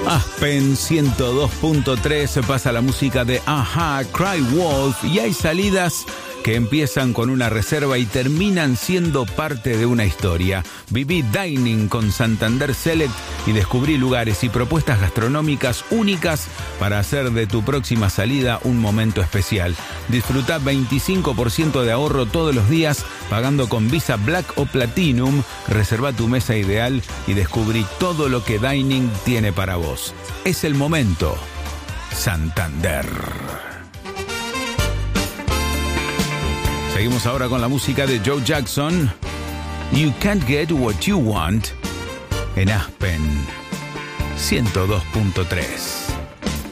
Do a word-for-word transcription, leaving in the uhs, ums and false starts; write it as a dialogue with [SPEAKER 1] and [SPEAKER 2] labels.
[SPEAKER 1] Aspen ciento dos punto tres se pasa la música de Aha, Cry Wolf, y hay salidas que empiezan con una reserva y terminan siendo parte de una historia. Viví dining con Santander Select y descubrí lugares y propuestas gastronómicas únicas para hacer de tu próxima salida un momento especial. Disfruta veinticinco por ciento de ahorro todos los días pagando con Visa Black o Platinum. Reserva tu mesa ideal y descubrí todo lo que Dining tiene para vos. Es el momento. Santander. Seguimos ahora con la música de Joe Jackson. You Can't Get What You Want en Aspen ciento dos punto tres.